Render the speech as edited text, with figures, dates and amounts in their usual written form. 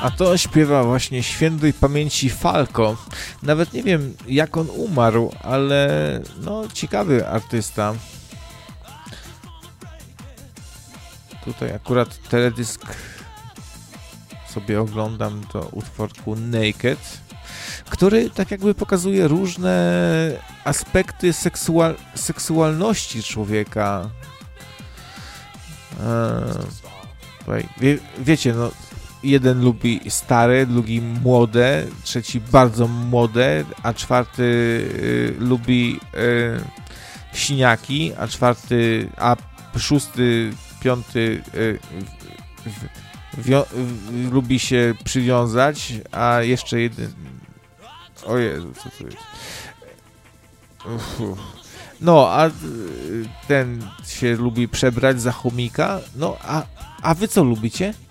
A to śpiewa właśnie świętej pamięci Falco. Nawet nie wiem, jak on umarł, ale no ciekawy artysta. Tutaj akurat teledysk sobie oglądam do utworku Naked, który tak jakby pokazuje różne aspekty seksualności człowieka. Wiecie, no, jeden lubi stare, drugi młode, trzeci bardzo młode, a czwarty lubi siniaki, a szósty, piąty lubi się przywiązać, a jeszcze jeden... O Jezu, co to jest? No, a ten się lubi przebrać za chomika. No, a wy co lubicie?